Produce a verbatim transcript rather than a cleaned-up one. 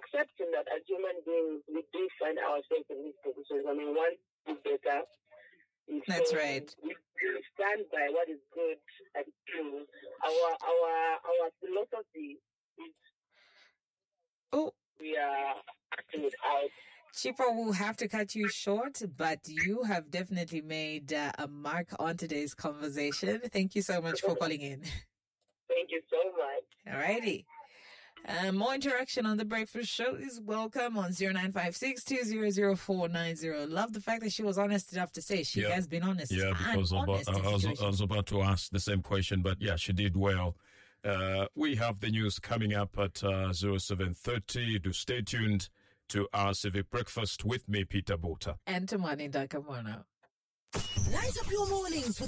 accepting that as human beings, we do find ourselves in these positions. I mean, one is better. That's so right. We stand by what is good and true. Our our our philosophy is oh. we are acting it out. Chippa, we'll have to cut you short, but you have definitely made uh, a mark on today's conversation. Thank you so much for calling in. Thank you so much. All righty. Uh, more interaction on The Breakfast Show is welcome on zero nine five six, two zero zero four nine zero. Love the fact that she was honest enough to say she yeah. has been honest. Yeah, because about, I, was, I was about to ask the same question, but yeah, she did well. Uh, we have the news coming up at uh, zero seven thirty. Do stay tuned to our Civic Breakfast with me, Peter Bota. And Tumani Dakamono. Light up your mornings with